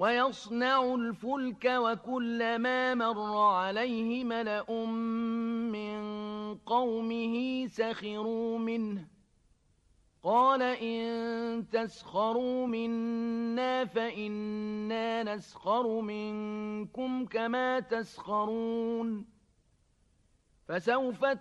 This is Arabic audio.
ويصنع الفلك وكلما مر عليه ملأ من قومه سخروا منه قال إن تسخروا منا فإنا نسخر منكم كما تسخرون فسوف